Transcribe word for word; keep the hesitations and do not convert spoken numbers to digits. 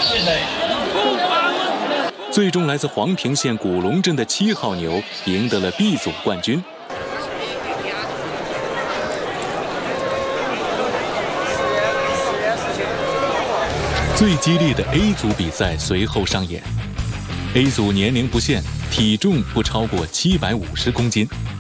最终，来自黄平县古龙镇的七号牛赢得了 B 组冠军。最激烈的 A 组比赛随后上演。A 组年龄不限，体重不超过七百五十公斤，